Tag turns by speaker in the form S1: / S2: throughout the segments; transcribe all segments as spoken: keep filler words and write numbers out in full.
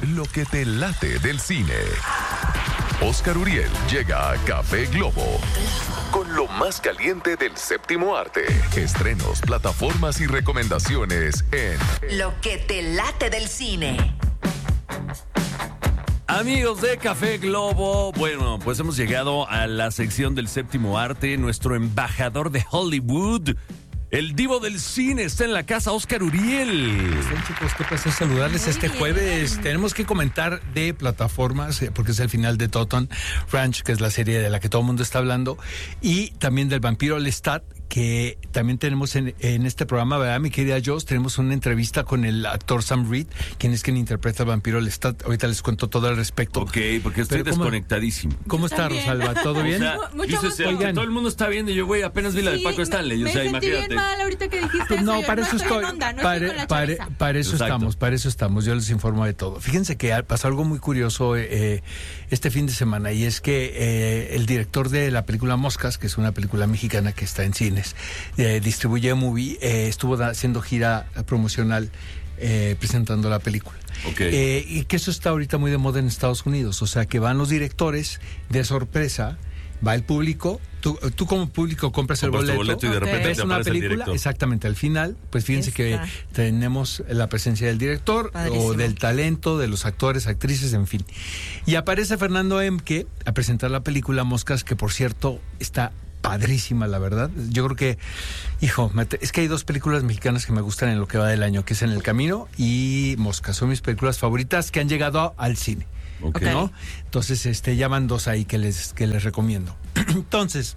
S1: lo que te late del cine. Oscar Uriel llega a Café Globo con lo más caliente del séptimo arte. Estrenos, plataformas y recomendaciones en
S2: Lo que te late del cine.
S3: Amigos de Café Globo, bueno, pues hemos llegado a la sección del séptimo arte. Nuestro embajador de Hollywood, el divo del cine, está en la casa, Oscar Uriel.
S4: Están, chicos, qué placer saludarles. Muy este bien. Jueves tenemos que comentar de plataformas, porque es el final de Totten Ranch, que es la serie de la que todo el mundo está hablando, y también del vampiro Lestat, que también tenemos en, en este programa, ¿verdad, mi querida Joss? Tenemos una entrevista con el actor Sam Reed, quien es quien interpreta al vampiro Lestat. Ahorita les cuento todo al respecto.
S3: Ok, porque estoy
S4: Pero
S3: desconectadísimo.
S4: ¿Cómo, ¿cómo está, Rosalba? ¿Todo bien?
S3: O sea,
S5: Mucho
S3: dices,
S5: gusto.
S3: todo el mundo está viendo y yo, güey, apenas vi la de
S5: Sí,
S3: Paco Stanley.
S5: me,
S3: O sea,
S5: me sentí
S3: imagínate.
S5: bien mal ahorita que dijiste eso.
S4: No,
S5: Yo
S4: para
S5: no
S4: eso
S5: estoy
S4: estoy.
S5: en onda, no
S4: para,
S5: estoy con la
S4: para,
S5: chaviza.
S4: para eso
S3: Exacto.
S4: estamos, para eso estamos. Yo les informo de todo. Fíjense que pasó algo muy curioso eh, este fin de semana, y es que eh, el director de la película Moscas, que es una película mexicana que está en cines, eh, distribuye Movie, eh, estuvo da, haciendo gira promocional eh, presentando la película.
S3: Okay.
S4: Eh, y que eso está ahorita muy de moda en Estados Unidos. O sea, que van los directores de sorpresa, va el público, tú, tú como público compras el boleto,
S3: boleto y de repente
S4: ves
S3: te
S4: una
S3: aparece el
S4: película,
S3: director.
S4: exactamente, al final, pues fíjense
S5: Está.
S4: que tenemos la presencia del director,
S5: Padrísimo.
S4: o del talento, de los actores, actrices, en fin. Y aparece Fernando Emke a presentar la película Moscas, que por cierto está padrísima, la verdad. Yo creo que, hijo, es que hay dos películas mexicanas que me gustan en lo que va del año, que es En el Camino y Moscas. Son mis películas favoritas que han llegado al cine.
S3: Okay.
S4: ¿No? Entonces, este, ya van dos ahí que les, que les recomiendo. Entonces,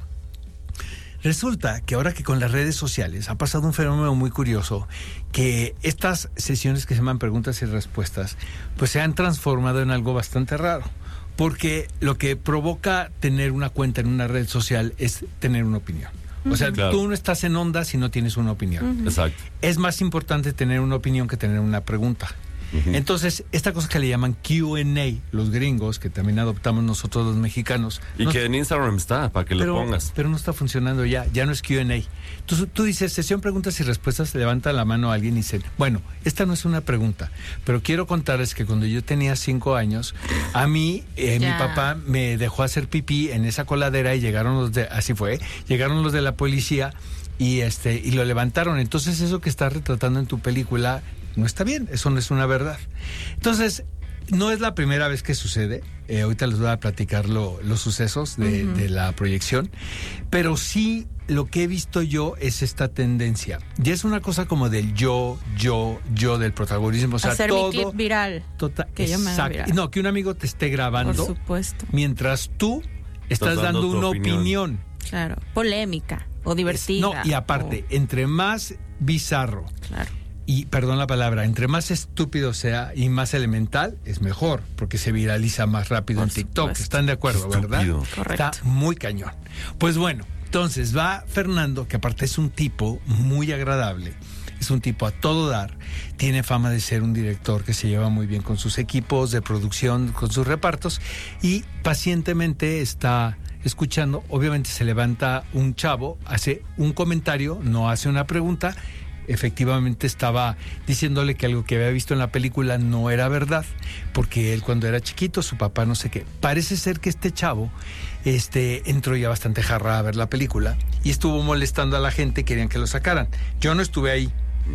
S4: resulta que ahora que con las redes sociales ha pasado un fenómeno muy curioso, que estas sesiones que se llaman preguntas y respuestas, pues se han transformado en algo bastante raro. Porque lo que provoca tener una cuenta en una red social es tener una opinión. O sea,
S3: claro.
S4: Tú no estás en onda si no tienes una opinión.
S5: Uh-huh.
S3: Exacto.
S4: Es más importante tener una opinión que tener una pregunta.
S3: Uh-huh.
S4: Entonces, esta cosa que le llaman Q and A, los gringos, que también adoptamos nosotros los mexicanos.
S3: Y
S4: no,
S3: que en Instagram está, para que
S4: pero,
S3: lo pongas.
S4: Pero no está funcionando ya, ya no es Q and A. Tú, tú dices, sesión preguntas y respuestas, levanta la mano a alguien y dice, bueno, esta no es una pregunta, pero quiero contarles que cuando yo tenía cinco años, a mí, eh, mi papá me dejó hacer pipí en esa coladera y llegaron los de, así fue, llegaron los de la policía y este y lo levantaron. Entonces, eso que estás retratando en tu película no está bien, eso no es una verdad. Entonces, no es la primera vez que sucede. Eh, ahorita les voy a platicar lo, los sucesos de, uh-huh. de la proyección, pero sí lo que he visto yo es esta tendencia. Y es una cosa como del yo, yo, yo del protagonismo. O sea,
S5: hacer
S4: todo.
S5: Mi clip viral.
S4: Total,
S5: que yo me haga
S4: exacto.
S5: viral.
S4: No, que un amigo te esté grabando.
S5: Por supuesto.
S4: Mientras tú estás,
S3: Estás
S4: dando,
S3: dando
S4: una
S3: opinión.
S4: opinión.
S5: Claro. Polémica o divertida.
S4: Es, no, y aparte, o... entre más bizarro.
S5: Claro.
S4: Y, perdón la palabra, entre más estúpido sea y más elemental, es mejor, porque se viraliza más rápido
S5: Por
S4: en TikTok.
S5: supuesto.
S4: ¿Están de acuerdo,
S3: Estúpido.
S4: verdad?
S5: Correcto.
S4: Está muy cañón. Pues bueno, entonces va Fernando, que aparte es un tipo muy agradable, es un tipo a todo dar, tiene fama de ser un director que se lleva muy bien con sus equipos de producción, con sus repartos, y pacientemente está escuchando. Obviamente se levanta un chavo, hace un comentario, no hace una pregunta. Efectivamente estaba diciéndole que algo que había visto en la película no era verdad, porque él cuando era chiquito, su papá no sé qué. Parece ser que este chavo este, entró ya bastante jarra a ver la película y estuvo molestando a la gente, querían que lo sacaran. Yo no estuve ahí,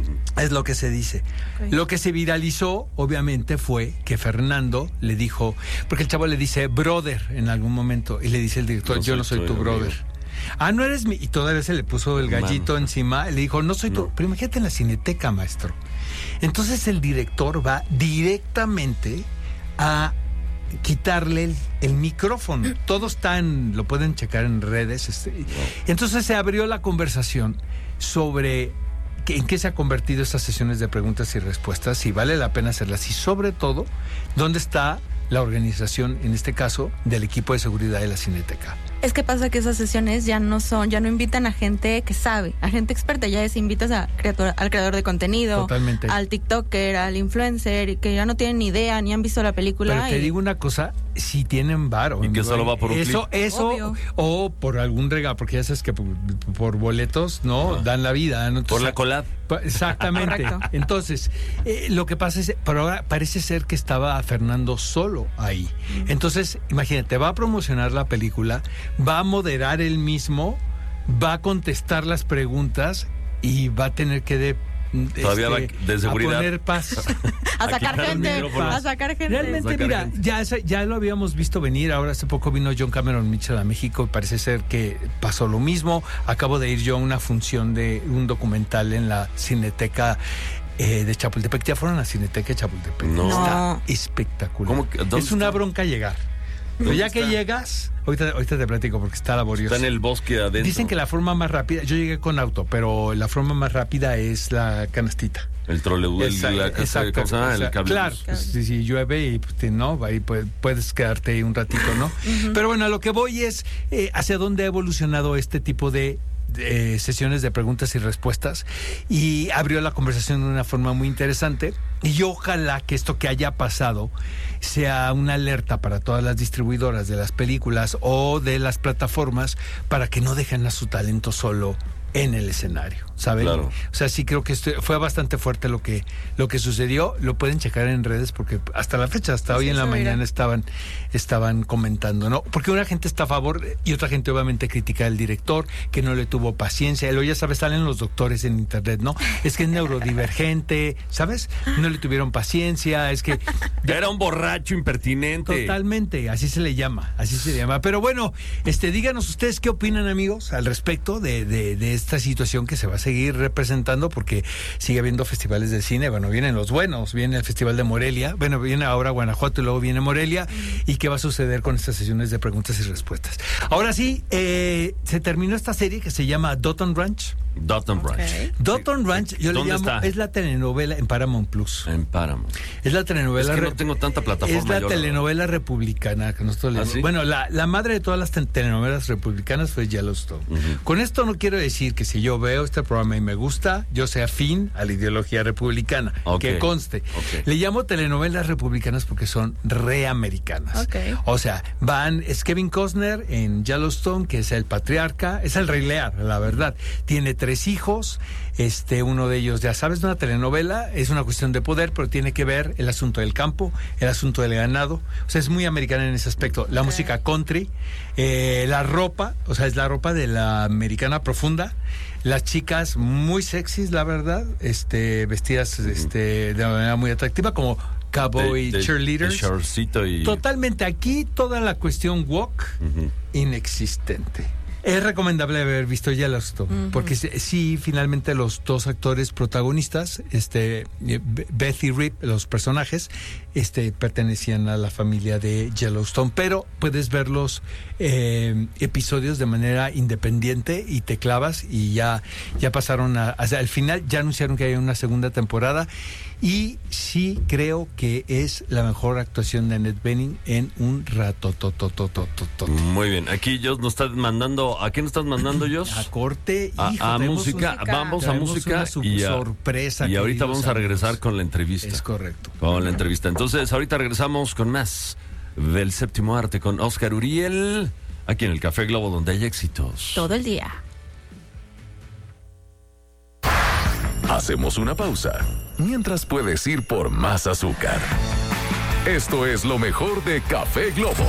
S4: es lo que se dice. Okay. Lo que se viralizó, obviamente, fue que Fernando le dijo, porque el chavo le dice brother en algún momento, y le dice el director, no yo no soy, soy tu brother. Amigo. Ah, no eres mi... Y todavía se le puso el gallito Mano. encima. Y le dijo, no soy no. tu... Pero imagínate en la Cineteca, maestro. Entonces el director va directamente a quitarle el, el micrófono. Todo está en... Lo pueden checar en redes. Este, wow. Entonces se abrió la conversación sobre... ¿En qué se ha convertido estas sesiones de preguntas y respuestas? Si vale la pena hacerlas. Y sobre todo, ¿dónde está la organización, en este caso, del equipo de seguridad de la Cineteca?
S5: Es que pasa que esas sesiones ya no son, ya no invitan a gente que sabe, a gente experta, ya es invitas a creator, al creador de contenido,
S4: Totalmente.
S5: al TikToker, al influencer, que ya no tienen ni idea, ni han visto la película.
S4: Pero te
S5: y...
S4: digo una cosa, si tienen varo.
S3: Y que solo va por un
S4: Eso,
S3: clip.
S4: eso,
S5: Obvio.
S4: o por algún regalo, porque ya sabes que por, por boletos, ¿no?
S3: Ajá.
S4: Dan la vida. ¿no?
S3: Por
S4: Entonces,
S3: la collab.
S4: Pa- Exactamente.
S5: Correcto.
S4: Entonces, eh, lo que pasa es, pero ahora parece ser que estaba Fernando solo ahí. Entonces, imagínate, va a promocionar la película, va a moderar él mismo, va a contestar las preguntas y va a tener que de,
S3: Todavía va de seguridad.
S4: a poner paz.
S5: a
S3: a
S5: sacar
S3: quitar
S5: gente,
S3: micrófonos.
S5: a sacar gente.
S4: Realmente,
S3: Sacar
S4: mira,
S3: gente.
S4: ya, esa- ya lo habíamos visto venir. Ahora hace poco vino John Cameron Mitchell a México y parece ser que pasó lo mismo. Acabo de ir yo a una función de un documental en la Cineteca eh, de Chapultepec. ¿Ya fueron a la Cineteca de Chapultepec?
S3: No.
S4: Está
S5: No.
S4: espectacular.
S3: ¿Cómo que- dónde
S4: es una
S3: está?
S4: bronca llegar. Pero
S3: ¿Dónde
S4: ya que
S3: está?
S4: llegas, ahorita, ahorita te platico porque está laborioso.
S3: Está en el bosque adentro.
S4: Dicen que la forma más rápida, yo llegué con auto, pero la forma más rápida es la canastita.
S3: El trolebús, el,
S4: Exacto,
S3: la casa,
S4: exacto,
S3: ¿cómo se llama? El
S4: exacto.
S3: cable.
S4: Claro, pues, si, si llueve y pues, te- no, ahí puedes, puedes quedarte ahí un ratito, ¿no? Pero bueno, a lo que voy es eh, hacia dónde ha evolucionado este tipo de, de, eh, sesiones de preguntas y respuestas y abrió la conversación de una forma muy interesante y ojalá que esto que haya pasado sea una alerta para todas las distribuidoras de las películas o de las plataformas para que no dejen a su talento solo en el escenario, ¿saben?
S3: Claro.
S4: O sea, sí creo que esto fue bastante fuerte lo que lo que sucedió. Lo pueden checar en redes porque hasta la fecha, hasta hoy
S5: Sí,
S4: en la
S5: eso
S4: mañana
S5: mira.
S4: estaban estaban comentando, ¿no? Porque una gente está a favor y otra gente obviamente critica al director que no le tuvo paciencia. Luego ya sabes, salen los doctores en internet, ¿no? Es que es neurodivergente, ¿sabes? No le tuvieron paciencia, es que
S3: Era un borracho impertinente.
S4: Totalmente, así se le llama, así se le llama. Pero bueno, este, díganos ustedes qué opinan, amigos, al respecto de, de, de esta situación que se va a seguir representando porque sigue habiendo festivales de cine. Bueno, vienen los buenos, viene el Festival de Morelia, bueno, viene ahora Guanajuato y luego viene Morelia. ¿Y qué va a suceder con estas sesiones de preguntas y respuestas? Ahora sí, eh, se terminó esta serie que se llama Dotton Ranch.
S3: Dotton Ranch.
S5: Ok.
S4: Dotton Ranch, yo le
S3: ¿Dónde
S4: llamo,
S3: está?
S4: es la telenovela en Paramount Plus.
S3: En Páramo.
S4: Es la telenovela.
S3: Es que no
S4: re-
S3: tengo tanta plataforma,
S4: Es la
S3: yo, la
S4: telenovela republicana que nosotros le
S3: ¿Ah,
S4: llamamos.
S3: sí?
S4: Bueno, la, la madre de todas las te- telenovelas republicanas fue Yellowstone.
S3: Ujú.
S4: Con esto no quiero decir que si yo veo este programa y me gusta, yo sea afín a la ideología republicana.
S3: Ok.
S4: Que conste.
S3: Ok.
S4: Le llamo telenovelas republicanas porque son reamericanas.
S5: Ok.
S4: O sea, van, es Kevin Costner en Yellowstone, que es el patriarca, es el rey Lear, la verdad. Tiene tres hijos. Este, uno de ellos, ya sabes, una telenovela, es una cuestión de poder, pero tiene que ver el asunto del campo, el asunto del ganado. O sea, es muy americana en ese aspecto. La música country, eh, la ropa, o sea, es la ropa de la americana profunda. Las chicas muy sexys, la verdad, este, vestidas este, de manera muy atractiva, como cowboy
S3: De- de-
S4: cheerleaders.
S3: de shortcito y...
S4: Totalmente, aquí toda la cuestión woke
S3: Ujú.
S4: inexistente. Es recomendable haber visto Yellowstone, porque sí, sí, finalmente los dos actores protagonistas, este, eh, Be- Beth y Rip, los personajes, este, pertenecían a la familia de Yellowstone, pero puedes ver los eh, episodios de manera independiente y te clavas y ya, ya pasaron a, o sea, al final ya anunciaron que hay una segunda temporada y sí creo que es la mejor actuación de Annette Bening en un rato. To, to, to, to, to, to.
S3: Muy bien. Aquí Jos nos está mandando... ¿A quién nos estás mandando, Jos?
S4: A corte,
S3: A,
S4: hijo,
S3: a
S4: traemos
S3: música.
S5: música.
S3: Vamos a
S4: traemos
S3: música
S4: una su-
S3: y, a-
S4: sorpresa,
S3: y ahorita
S4: queridos
S3: vamos a regresar
S4: amigos.
S3: con la entrevista.
S4: Es correcto.
S3: Con la entrevista. Entonces, ahorita regresamos con más del Séptimo Arte con Oscar Uriel, aquí en el Café Globo, donde hay éxitos.
S5: Todo el día.
S1: Hacemos una pausa, mientras puedes ir por más azúcar. Esto es lo mejor de Café Globo.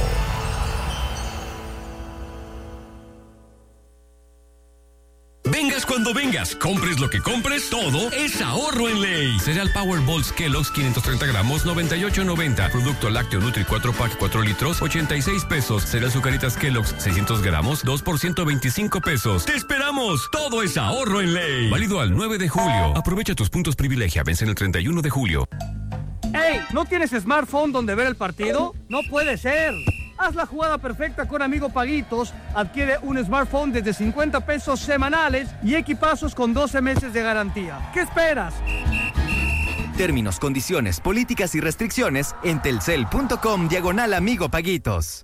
S6: Vengas cuando vengas, compres lo que compres, todo es ahorro en Ley. Cereal Powerballs Kellogg's quinientos treinta gramos, noventa y ocho noventa. Producto lácteo Nutri cuatro pack cuatro litros, ochenta y seis pesos. Cereal Zucaritas Kellogg's seiscientos gramos, dos por ciento veinticinco pesos. ¡Te esperamos! Todo es ahorro en Ley. Válido al nueve de julio. Aprovecha tus puntos privilegia. Vencen el treinta y uno de julio.
S7: ¡Ey! ¿No tienes smartphone donde ver el partido? ¡No puede ser! Haz la jugada perfecta con Amigo Paguitos. Adquiere un smartphone desde cincuenta pesos semanales y equipazos con doce meses de garantía. ¿Qué esperas?
S8: Términos, condiciones, políticas y restricciones en telcel punto com diagonal Amigo Paguitos.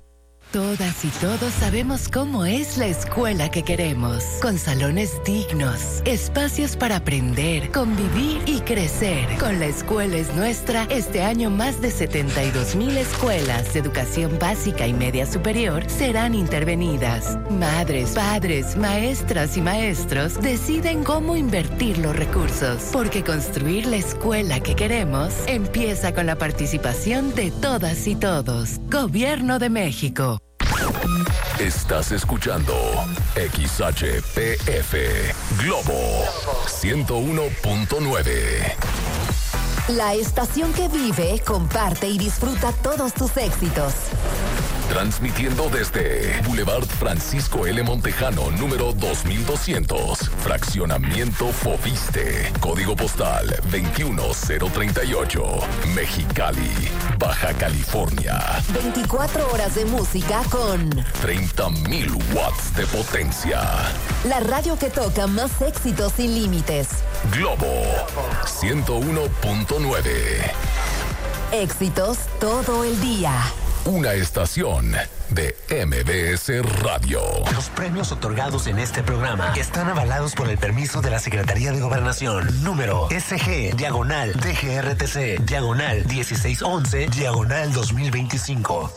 S2: Todas y todos sabemos cómo es la escuela que queremos, con salones dignos, espacios para aprender, convivir y crecer. Con La Escuela es Nuestra, este año más de setenta y dos mil escuelas de educación básica y media superior serán intervenidas. Madres, padres, maestras y maestros deciden cómo invertir los recursos, porque construir la escuela que queremos empieza con la participación de todas y todos. Gobierno de México.
S1: Estás escuchando X H P F Globo ciento uno punto nueve.
S2: La estación que vive, comparte y disfruta todos tus éxitos.
S1: Transmitiendo desde Boulevard Francisco L. Montejano, número dos mil doscientos, Fraccionamiento Foviste, Código Postal veintiuno cero treinta y ocho, Mexicali, Baja California.
S2: veinticuatro horas de música con
S1: treinta mil watts de potencia.
S2: la radio que toca más éxitos sin límites.
S1: Globo ciento uno punto nueve.
S2: Éxitos todo el día.
S1: Una estación de M B S Radio.
S9: Los premios otorgados en este programa están avalados por el permiso de la Secretaría de Gobernación. Número S G, diagonal, D G R T C, diagonal, dieciséis once, diagonal dos mil veinticinco.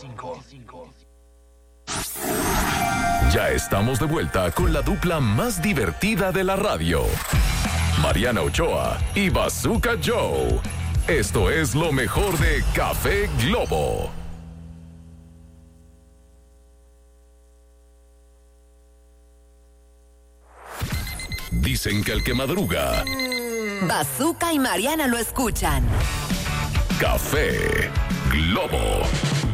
S1: Ya estamos de vuelta con la dupla más divertida de la radio. Mariana Ochoa y Bazooka Joe. Esto es lo mejor de Café Globo. Dicen que el que madruga...
S2: Bazooka y Mariana lo escuchan.
S1: Café Globo.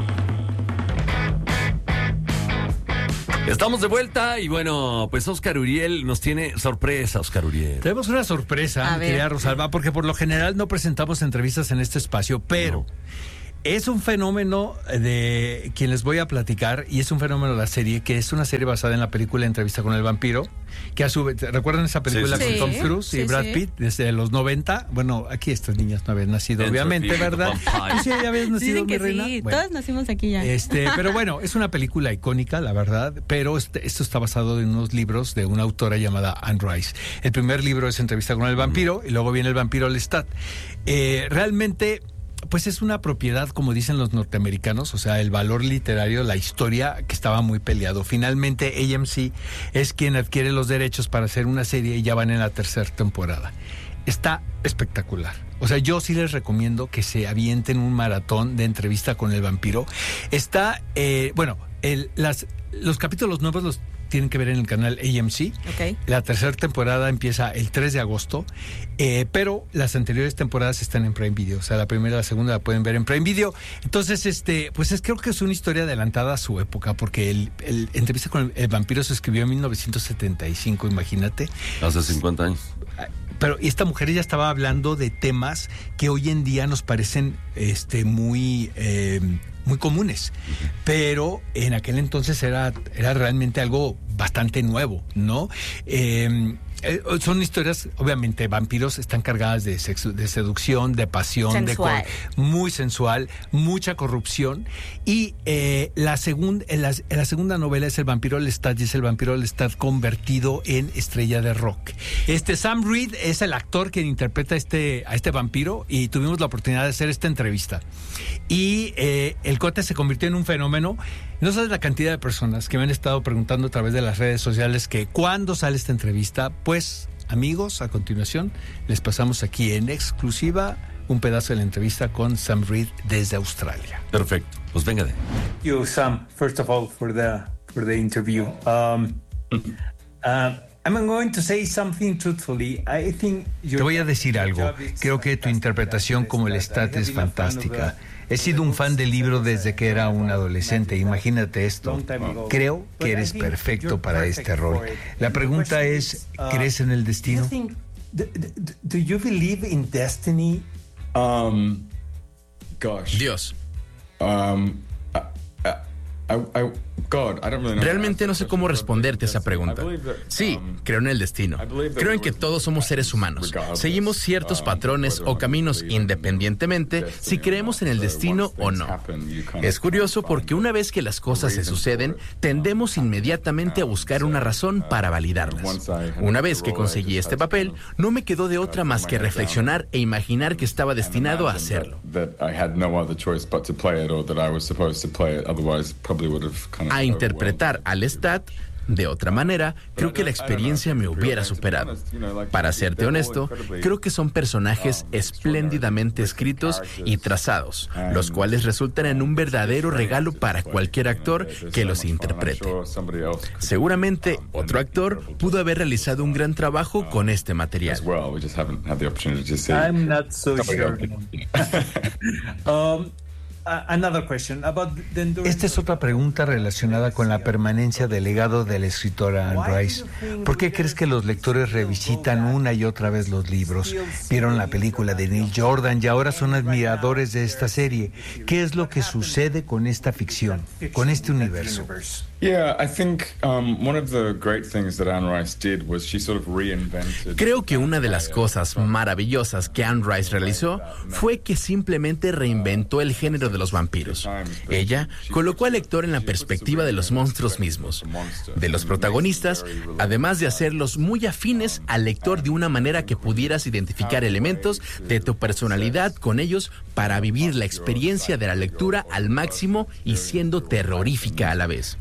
S3: Estamos de vuelta y bueno, pues Óscar Uriel nos tiene sorpresa, Óscar Uriel.
S4: Tenemos una sorpresa,
S5: A ver.
S4: querida Rosalba, porque por lo general no presentamos entrevistas en este espacio, pero...
S3: No.
S4: Es un fenómeno de quien les voy a platicar, y es un fenómeno de la serie, que es una serie basada en la película Entrevista con el Vampiro, que a su vez, ¿recuerdan esa película
S3: Sí,
S5: sí,
S4: con
S5: sí.
S4: Tom Cruise
S5: Sí,
S4: y Brad
S5: sí.
S4: Pitt desde los noventa? Bueno, aquí estas niñas no habían nacido, obviamente,
S3: Interview
S4: ¿verdad?
S3: Vampire.
S4: ¿Tú sí ya habías nacido,
S5: Dicen
S4: mi
S5: que
S4: reina?
S5: sí,
S4: Bueno.
S5: todas nacimos aquí ya.
S4: Este, pero bueno, es una película icónica, la verdad, pero este, esto está basado en unos libros de una autora llamada Anne Rice. El primer libro es Entrevista con el Vampiro, y luego viene El Vampiro Lestat. Eh, realmente... Pues es una propiedad, como dicen los norteamericanos, o sea, el valor literario, la historia, que estaba muy peleado. Finalmente, A M C es quien adquiere los derechos para hacer una serie y ya van en la tercera temporada. Está espectacular. O sea, yo sí les recomiendo que se avienten un maratón de Entrevista con el Vampiro. Está, eh, bueno, el, las, los capítulos nuevos los tienen que ver en el canal A M C.
S5: Ok.
S4: La tercera temporada empieza el tres de agosto, eh, pero las anteriores temporadas están en Prime Video. O sea, la primera y la segunda la pueden ver en Prime Video. Entonces, este, pues es, creo que es una historia adelantada a su época, porque el, el Entrevista con el, el Vampiro se escribió en mil novecientos setenta y cinco, imagínate.
S3: Hace cincuenta años.
S4: Pero esta mujer ya estaba hablando de temas que hoy en día nos parecen este, muy... Eh, muy comunes, pero en aquel entonces era, era realmente algo bastante nuevo, ¿no? Eh, eh, son historias, obviamente, vampiros están cargadas de sexo, de seducción, de pasión,
S5: Sensual.
S4: de cor- muy sensual, mucha corrupción. Y eh, la, segun, en la, en la segunda novela es El Vampiro Lestat, y es el Vampiro Lestat convertido en estrella de rock. Este Sam Reed es el actor que interpreta este, a este vampiro, y tuvimos la oportunidad de hacer esta entrevista. Y eh, el cote se convirtió en un fenómeno. No sabes la cantidad de personas que me han estado preguntando a través de las redes sociales que cuándo sale esta entrevista. Pues, amigos, a continuación les pasamos aquí en exclusiva un pedazo de la entrevista con Sam Reed desde Australia.
S3: Perfecto, pues venga de.
S10: Thank you, Sam, first of all, for the for the interview. Um, uh, I'm going to say something truthfully. I think
S4: Te voy a decir algo. Creo que tu interpretación como Lestat es fantástica. He sido un fan del libro desde que era un adolescente. Imagínate esto. Creo que eres perfecto para este rol. La pregunta es, ¿crees en el destino?
S10: Do, do, do you believe in destiny?
S11: Um, gosh.
S12: Dios.
S11: Um, I, I, I, Realmente no sé cómo responderte esa pregunta. Sí, creo en el destino. Creo en que todos somos seres humanos. Seguimos ciertos patrones o caminos independientemente si creemos en el destino o no. Es curioso porque una vez que las cosas se suceden, tendemos inmediatamente a buscar una razón para validarlas. Una vez que conseguí este papel, no me quedó de otra más que reflexionar e imaginar que estaba destinado a hacerlo. A interpretar a Lestat de otra manera, creo que la experiencia me hubiera superado. Para serte honesto, creo que son personajes espléndidamente escritos y trazados, los cuales resultan en un verdadero regalo para cualquier actor que los interprete. Seguramente otro actor pudo haber realizado un gran trabajo con este material.
S10: I'm not so sure. um, Another question about the enduring...
S4: Esta es otra pregunta relacionada con la permanencia del legado de la escritora Anne Rice. ¿Por qué crees que los lectores revisitan una y otra vez los libros? Vieron la película de Neil Jordan y ahora son admiradores de esta serie. ¿Qué es lo que sucede con esta ficción, con este universo?
S11: Creo que una de las cosas maravillosas que Anne Rice realizó fue que simplemente reinventó el género de los vampiros. Ella colocó al lector en la perspectiva de los monstruos mismos, de los protagonistas, además de hacerlos muy afines al lector de una manera que pudieras identificar elementos de tu personalidad con ellos para vivir la experiencia de la lectura al máximo y siendo terrorífica a la vez.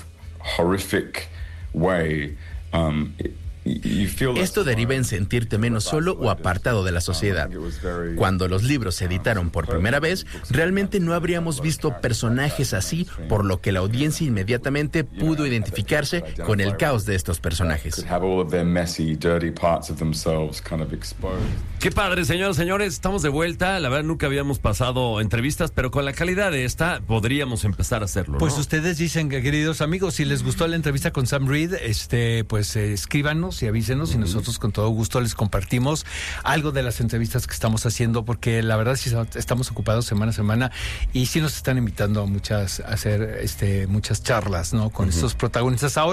S11: Esto deriva en sentirte menos solo o apartado de la sociedad. Cuando los libros se editaron por primera vez, realmente no habríamos visto personajes así, por lo que la audiencia inmediatamente pudo identificarse con el caos de estos personajes.
S3: Qué padre, señoras y señores, estamos de vuelta. La verdad nunca habíamos pasado entrevistas, pero con la calidad de esta podríamos empezar a hacerlo, ¿no?
S4: Pues ustedes dicen, que, queridos amigos, si les gustó la entrevista con Sam Reed, este, pues eh, escríbanos y avísenos y nosotros con todo gusto les compartimos algo de las entrevistas que estamos haciendo, porque la verdad sí estamos ocupados semana a semana y sí nos están invitando a muchas a hacer este muchas charlas, ¿no? Con uh-huh. estos protagonistas. Ahora